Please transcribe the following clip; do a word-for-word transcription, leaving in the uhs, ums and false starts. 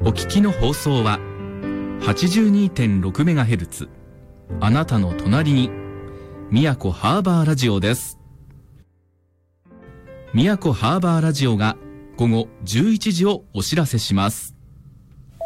お聞きの放送は はちじゅうにてんろくメガヘルツ あなたの隣に宮古ハーバーラジオです。宮古ハーバーラジオが午後じゅういちじをお知らせします。